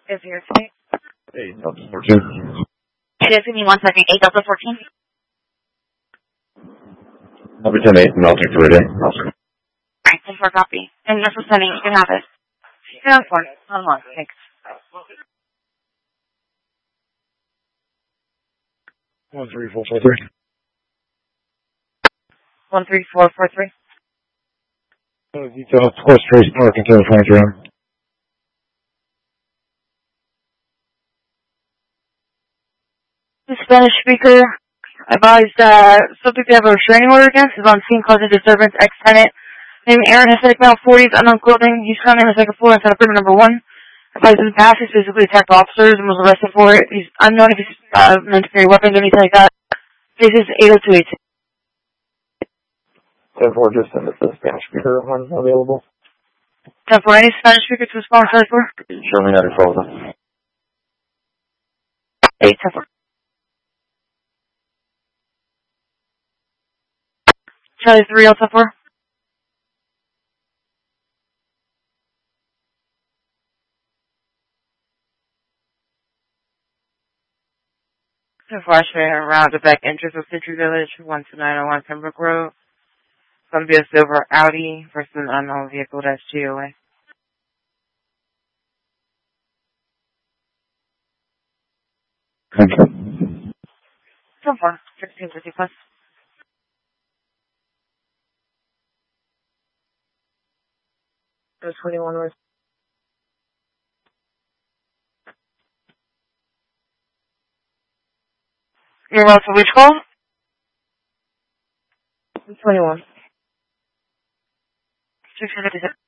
Is your state? Hey, Delta 14. Just give me 1 second. 8 Delta 14. Number 10-8, and I'll take the radio. Alright, thanks for a copy. And that's for sending. You can have it. Yeah, I'm fine. Hold on. Thanks. 13443. 13443. Detail, West Trace, Park, and California Drive. The Spanish speaker advised subject to have a restraining order against is on scene causing disturbance. Ex-tenant named Aaron, aesthetic male, 40s, unknown clothing. He's coming in the second floor inside apartment number 1. Advised in the past, he's physically attacked officers and was arrested for it. He's unknown if he's meant to carry weapons or anything like that. This is 80282. 10-4, just send it to the Spanish speaker when available. 10-4, any Spanish speaker to respond to for? Show me that in front of them. 8 10-4. Charlie 3 10-4. Flash around the back entrance of Century Village, 12901 Pembroke Road. It's going to be a silver Audi versus an unknown vehicle that's GOA. Thank you. So far, 1650 plus. There's 21 words. You're about to which call? 21. 1656.